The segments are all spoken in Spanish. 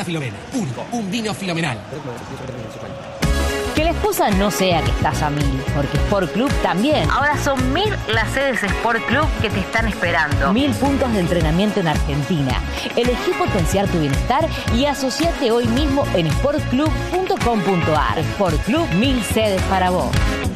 Filomena. Único, un vino Filomenal. Que la excusa no sea que estás a 1000, porque Sport Club también. Ahora son 1000 las sedes Sport Club que te están esperando. 1000 puntos de entrenamiento en Argentina. Elegí potenciar tu bienestar y asociate hoy mismo en sportclub.com.ar. Sport Club, 1000 sedes para vos.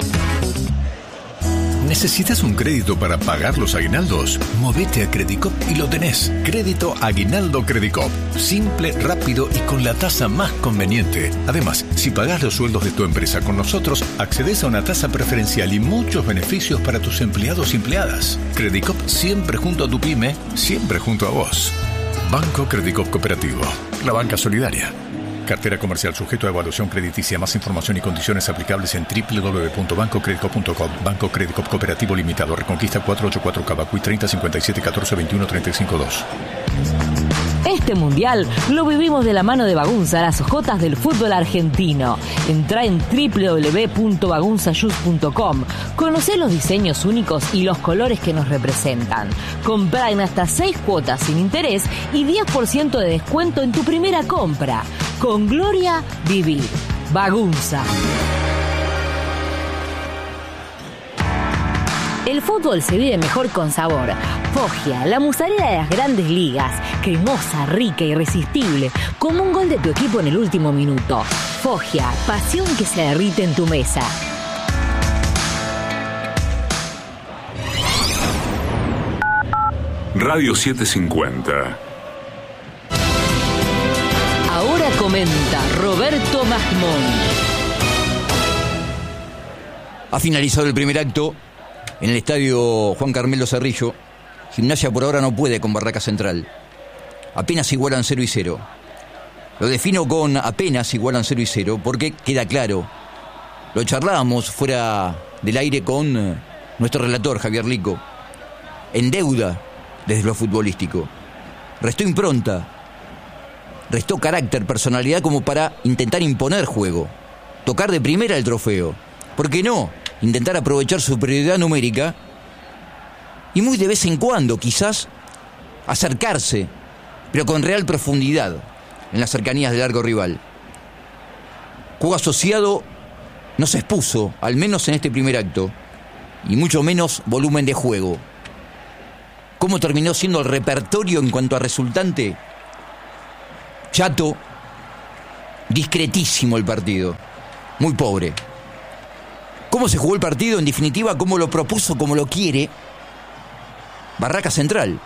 ¿Necesitas un crédito para pagar los aguinaldos? Movete a Credicop y lo tenés. Crédito Aguinaldo Credicop. Simple, rápido y con la tasa más conveniente. Además, si pagás los sueldos de tu empresa con nosotros, accedes a una tasa preferencial y muchos beneficios para tus empleados y empleadas. Credicop siempre junto a tu pyme, siempre junto a vos. Banco Credicop Cooperativo. La banca solidaria. Cartera comercial sujeto a evaluación crediticia. Más información y condiciones aplicables en www.bancocredicop.com. Banco Credicop Cooperativo Limitado. Reconquista 484 Cavacuy 30 57 14 21 35 2. Este mundial lo vivimos de la mano de Bagunza, las ojotas del fútbol argentino. Entrá en www.bagunzashoes.com. Conocé los diseños únicos y los colores que nos representan. Comprá en hasta 6 cuotas sin interés y 10% de descuento en tu primera compra. Con gloria, vivir. Bagunza. El fútbol se vive mejor con sabor. Foggia, la mozzarella de las grandes ligas. Cremosa, rica, irresistible. Como un gol de tu equipo en el último minuto. Foggia, pasión que se derrite en tu mesa. Radio 750. Ahora comenta Roberto Magmón. Ha finalizado el primer acto en el estadio Juan Carmelo Cerrillo. Gimnasia por ahora no puede con Barracas Central. Apenas igualan 0-0. Lo defino con apenas igualan 0-0 porque queda claro. Lo charlábamos fuera del aire con nuestro relator Javier Lico. En deuda desde lo futbolístico. Restó impronta. Restó carácter, personalidad como para intentar imponer juego. Tocar de primera el trofeo. ¿Por qué no? Intentar aprovechar su superioridad numérica y muy de vez en cuando, quizás, acercarse, pero con real profundidad, en las cercanías del arco rival. Juego asociado no se expuso, al menos en este primer acto, y mucho menos volumen de juego. ¿Cómo terminó siendo el repertorio en cuanto a resultante? Chato, discretísimo el partido, muy pobre. ¿Cómo se jugó el partido? En definitiva, ¿cómo lo propuso, cómo lo quiere Barracas Central?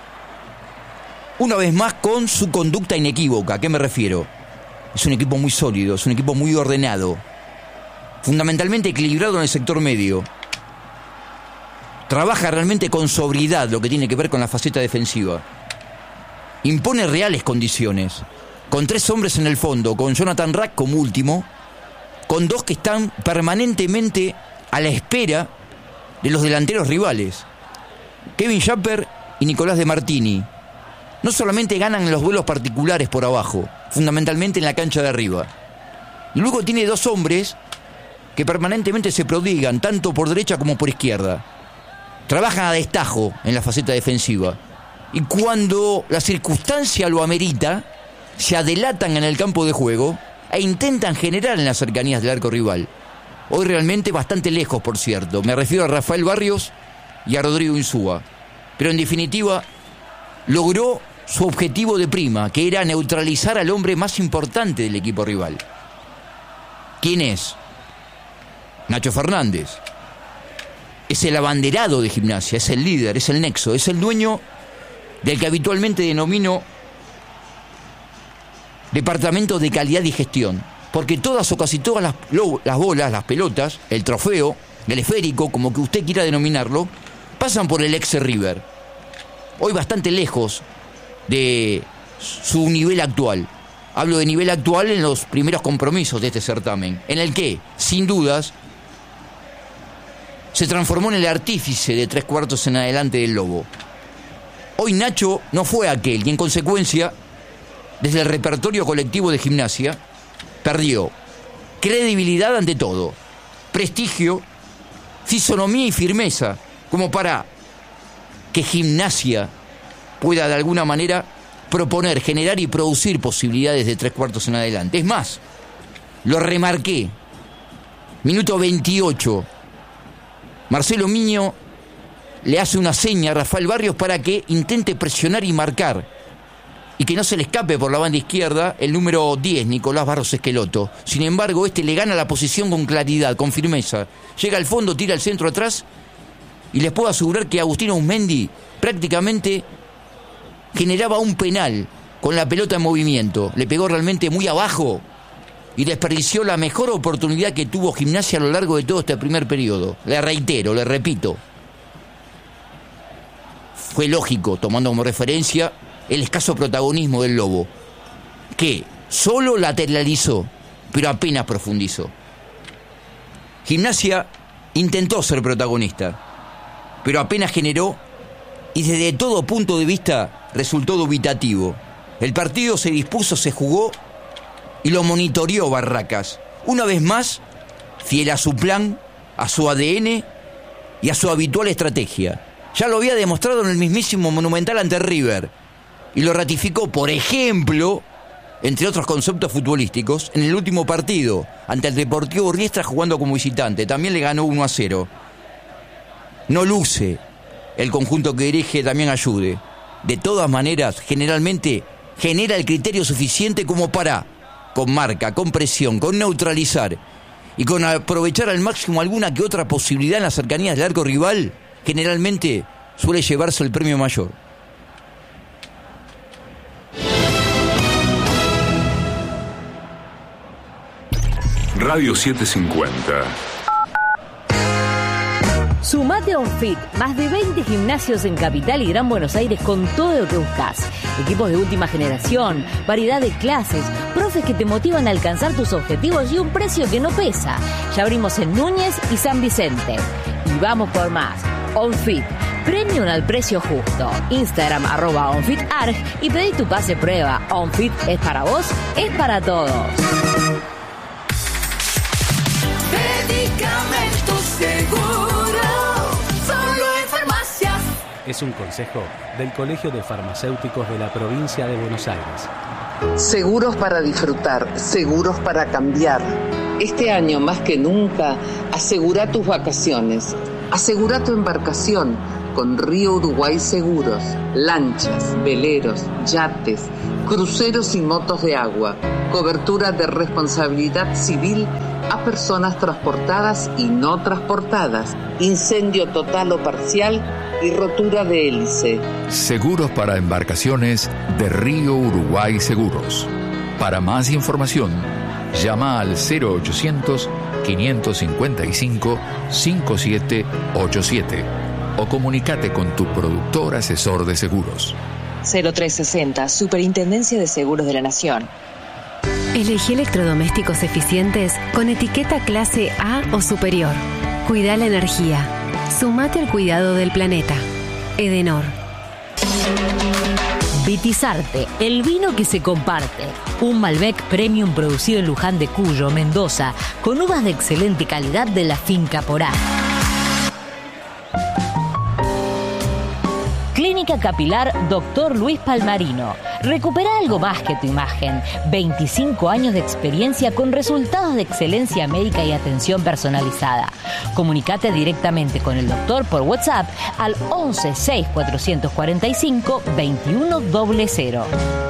Una vez más con su conducta inequívoca. ¿A qué me refiero? Es un equipo muy sólido, es un equipo muy ordenado, fundamentalmente equilibrado en el sector medio. Trabaja realmente con sobriedad lo que tiene que ver con la faceta defensiva. Impone reales condiciones, con 3 hombres en el fondo, con Jonathan Rack como último, con 2 que están permanentemente a la espera de los delanteros rivales. Kevin Schapper y Nicolás De Martini no solamente ganan en los duelos particulares por abajo, fundamentalmente en la cancha de arriba. Y luego tiene 2 hombres que permanentemente se prodigan, tanto por derecha como por izquierda. Trabajan a destajo en la faceta defensiva. Y cuando la circunstancia lo amerita, se adelatan en el campo de juego e intentan generar en las cercanías del arco rival. Hoy realmente bastante lejos, por cierto. Me refiero a Rafael Barrios y a Rodrigo Insúa. Pero en definitiva, logró su objetivo de prima, que era neutralizar al hombre más importante del equipo rival. ¿Quién es? Nacho Fernández. Es el abanderado de Gimnasia, es el líder, es el nexo, es el dueño del que habitualmente denomino departamento de calidad y gestión, porque todas o casi todas las bolas, las pelotas, el trofeo, el esférico, como que usted quiera denominarlo, pasan por el ex River. Hoy bastante lejos de su nivel actual. Hablo de nivel actual en los primeros compromisos de este certamen, en el que, sin dudas, se transformó en el artífice de 3 cuartos en adelante del Lobo. Hoy Nacho no fue aquel y en consecuencia, desde el repertorio colectivo de Gimnasia, perdió credibilidad ante todo, prestigio, fisonomía y firmeza, como para que Gimnasia pueda de alguna manera proponer, generar y producir posibilidades de 3/4 en adelante. Es más, lo remarqué. Minuto 28. Marcelo Miño le hace una seña a Rafael Barrios para que intente presionar y marcar. Y que no se le escape por la banda izquierda el número 10, Nicolás Barros Esqueloto. Sin embargo, le gana la posición con claridad, con firmeza. Llega al fondo, tira el centro atrás. Y les puedo asegurar que Agustín Uzmendi prácticamente generaba un penal con la pelota en movimiento. Le pegó realmente muy abajo y desperdició la mejor oportunidad que tuvo Gimnasia a lo largo de todo este primer periodo. Le reitero, le repito. Fue lógico, tomando como referencia el escaso protagonismo del Lobo, que solo lateralizó, pero apenas profundizó. Gimnasia intentó ser protagonista, pero apenas generó y desde todo punto de vista resultó dubitativo. El partido se dispuso, se jugó y lo monitoreó Barracas. Una vez más, fiel a su plan, a su ADN y a su habitual estrategia. Ya lo había demostrado en el mismísimo Monumental ante River y lo ratificó, por ejemplo, entre otros conceptos futbolísticos, en el último partido ante el Deportivo Riestra jugando como visitante. También le ganó 1-0. No luce el conjunto que dirige Damián Ayude. De todas maneras, generalmente genera el criterio suficiente como para, con marca, con presión, con neutralizar y con aprovechar al máximo alguna que otra posibilidad en las cercanías del arco rival, generalmente suele llevarse el premio mayor. Radio 750. Sumate a OnFit, más de 20 gimnasios en Capital y Gran Buenos Aires con todo lo que buscas. Equipos de última generación, variedad de clases, profes que te motivan a alcanzar tus objetivos y un precio que no pesa. Ya abrimos en Núñez y San Vicente. Y vamos por más. OnFit, premium al precio justo. Instagram @OnFitArg y pedí tu pase prueba. OnFit es para vos, es para todos. Medicamentos Seguro, solo en farmacias. Es un consejo del Colegio de Farmacéuticos de la provincia de Buenos Aires. Seguros para disfrutar, seguros para cambiar. Este año más que nunca, asegura tus vacaciones. Asegura tu embarcación con Río Uruguay Seguros. Lanchas, veleros, yates, cruceros y motos de agua. Cobertura de responsabilidad civil a personas transportadas y no transportadas. Incendio total o parcial y rotura de hélice. Seguros para embarcaciones de Río Uruguay Seguros. Para más información, llama al 0800-555-5787 o comunícate con tu productor asesor de seguros. 0360, Superintendencia de Seguros de la Nación. Elegí electrodomésticos eficientes con etiqueta clase A o superior. Cuida la energía. Sumate al cuidado del planeta. Edenor. Vitizarte, el vino que se comparte. Un Malbec Premium producido en Luján de Cuyo, Mendoza, con uvas de excelente calidad de la finca Porá. Clínica Capilar Dr. Luis Palmarino. Recupera algo más que tu imagen. 25 años de experiencia con resultados de excelencia médica y atención personalizada. Comunicate directamente con el doctor por WhatsApp al 11 6 445 2100.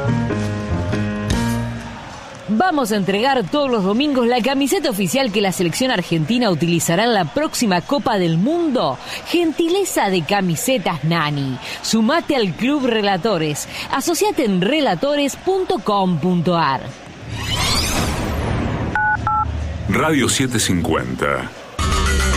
Vamos a entregar todos los domingos la camiseta oficial que la selección argentina utilizará en la próxima Copa del Mundo. Gentileza de Camisetas Nani. Sumate al Club Relatores. Asociate en relatores.com.ar. Radio 750.